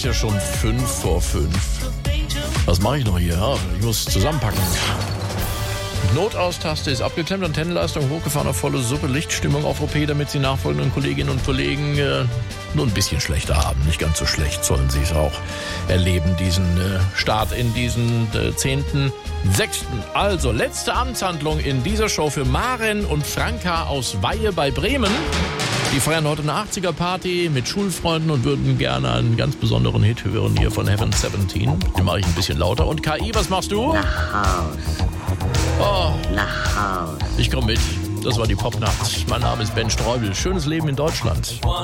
ja schon 5:05. Was mache ich noch hier? Ja, ich muss zusammenpacken. Notaustaste ist abgeklemmt, Antennenleistung hochgefahren auf volle Suppe, Lichtstimmung auf OP, damit Sie nachfolgenden Kolleginnen und Kollegen nur ein bisschen schlechter haben. Nicht ganz so schlecht sollen Sie es auch erleben, diesen Start in diesen 10.6. Also, letzte Amtshandlung in dieser Show für Maren und Franka aus Weihe bei Bremen. Die feiern heute eine 80er-Party mit Schulfreunden und würden gerne einen ganz besonderen Hit hören hier von Heaven 17. Den mache ich ein bisschen lauter. Und KI, was machst du? Nach Haus. Oh, Nach Haus. ich komme mit. Das war die Popnacht. Mein Name ist Ben Streubel. Schönes Leben in Deutschland.